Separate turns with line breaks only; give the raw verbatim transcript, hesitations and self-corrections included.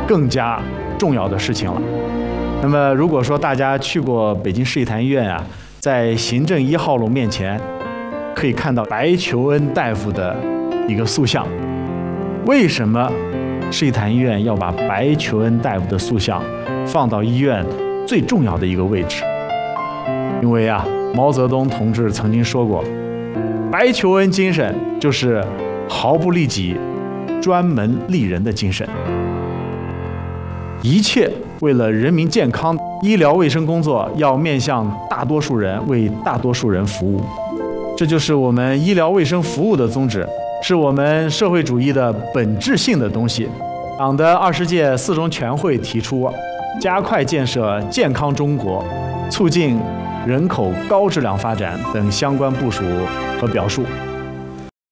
更加重要的事情了。那么，如果说大家去过北京市立坛医院啊，在行政一号楼面前，可以看到白求恩大夫的一个塑像。为什么市立坛医院要把白求恩大夫的塑像放到医院最重要的一个位置？因为啊，毛泽东同志曾经说过，白求恩精神就是毫不利己、专门利人的精神。一切为了人民健康，医疗卫生工作要面向大多数人，为大多数人服务。这就是我们医疗卫生服务的宗旨，是我们社会主义的本质性的东西。党的二十届四中全会提出，加快建设健康中国，促进人口高质量发展等相关部署和表述。